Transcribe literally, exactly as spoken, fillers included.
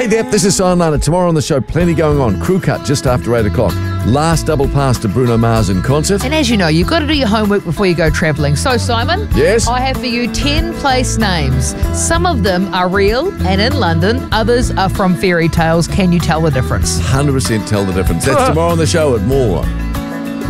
Hey, Dep, this is Simon Lana. Tomorrow on the show, plenty going on. Crew cut just after eight o'clock. Last double pass to Bruno Mars in concert. And as you know, you've got to do your homework before you go travelling. So, Simon, Yes? I have for you ten place names. Some of them are real and in London. Others are from fairy tales. Can you tell the difference? one hundred percent tell the difference. That's tomorrow on the show at More.